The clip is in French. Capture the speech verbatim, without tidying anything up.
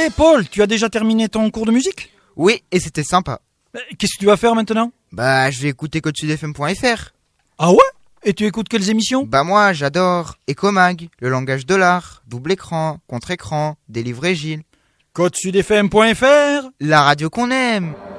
Hé, Paul, tu as déjà terminé ton cours de musique ? Oui, et c'était sympa. Qu'est-ce que tu vas faire maintenant ? Bah, je vais écouter code sud f m point f r. Ah ouais ? Et tu écoutes quelles émissions ? Bah moi, j'adore Ecomag, Le Langage de l'Art, Double Écran, Contre-Écran, Délivrer Gilles. code sud f m point f r, la radio qu'on aime.